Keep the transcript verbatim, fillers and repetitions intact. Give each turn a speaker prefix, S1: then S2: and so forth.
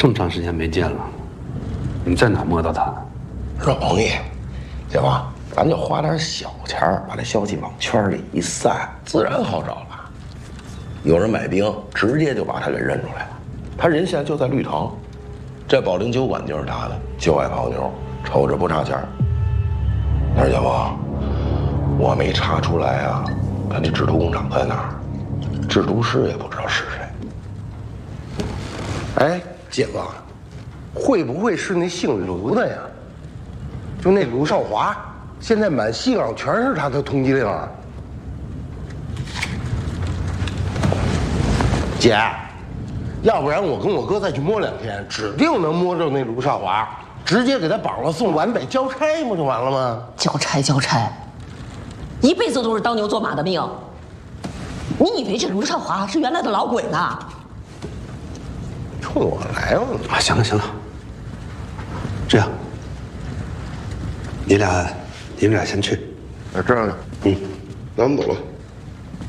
S1: 这么长时间没见了，你在哪摸到他？
S2: 容易，姐夫，咱就花点小钱儿，把这消息往圈里一散，自然好找了。有人买兵，直接就把他给认出来了。他人现在就在绿塘，这保龄酒馆就是他的，就爱泡妞，瞅着不差钱儿。但是姐夫，我没查出来啊，他这制毒工厂在哪儿？制毒师也不知道是谁。
S3: 哎，姐夫，会不会是那姓卢的呀？就那卢少华，现在满西港全是他的通缉令啊！姐，要不然我跟我哥再去摸两天，指定能摸着那卢少华，直接给他绑了送皖北交差，不就完了吗？
S4: 交差交差，一辈子都是当牛做马的命。你以为这卢少华是原来的老鬼呢？
S3: 冲我来了！
S1: 啊，行了行了，这样，你俩你们俩先去。
S3: 啊，这样，
S1: 嗯，
S3: 那我们走了。